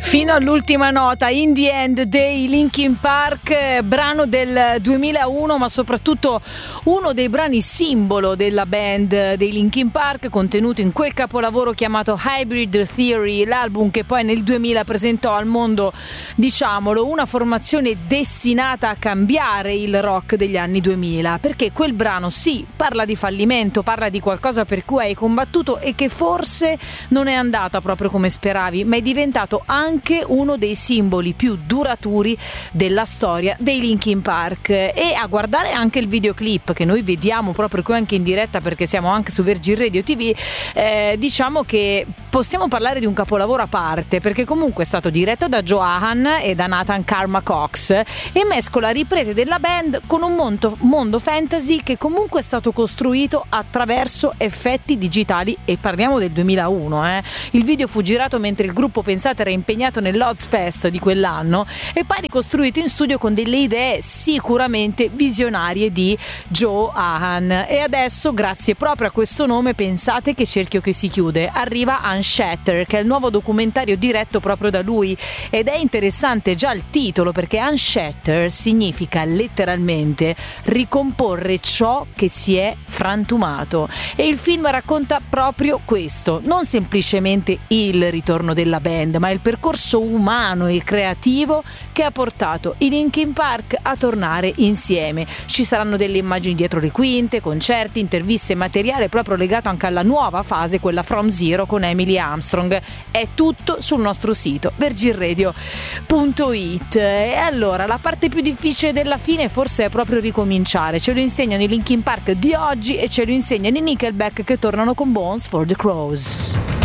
Fino all'ultima nota, In the End dei Linkin Park, brano del 2001, ma soprattutto uno dei brani simbolo della band dei Linkin Park, contenuto in quel capolavoro chiamato Hybrid Theory, l'album che poi nel 2000 presentò al mondo, diciamolo, una formazione destinata a cambiare il rock degli anni 2000, perché quel brano sì, parla di fallimento, parla di qualcosa per cui hai combattuto e che forse non è andata proprio come speravi, ma è diventato anche uno dei simboli più duraturi della storia dei Linkin Park. E a guardare anche il videoclip che noi vediamo proprio qui anche in diretta, perché siamo anche su Virgin Radio TV, diciamo che possiamo parlare di un capolavoro a parte, perché comunque è stato diretto da Joe Hahn e da Nathan Karma Cox e mescola riprese della band con un mondo fantasy che comunque è stato costruito attraverso effetti digitali, e parliamo del 2001. Il video fu girato mentre il gruppo, pensate, era impegnato nell'Ozzfest di quell'anno e poi ricostruito in studio con delle idee sicuramente visionarie di Joe Hahn. E adesso, grazie proprio a questo nome, pensate che cerchio che si chiude. Arriva Unshattered, che è il nuovo documentario diretto proprio da lui, ed è interessante già il titolo, perché Unshattered significa letteralmente ricomporre ciò che si è frantumato, e il film racconta proprio questo, non semplicemente il ritorno della band, ma il percorso umano e creativo che ha portato i Linkin Park a tornare insieme. Ci saranno delle immagini dietro le quinte, concerti, interviste e materiale proprio legato anche alla nuova fase, quella From Zero con Emily Armstrong. È tutto sul nostro sito virginradio.it. E allora la parte più difficile della fine forse è proprio ricominciare. Ce lo insegnano i Linkin Park di oggi e ce lo insegnano i Nickelback che tornano con Bones for the Crows.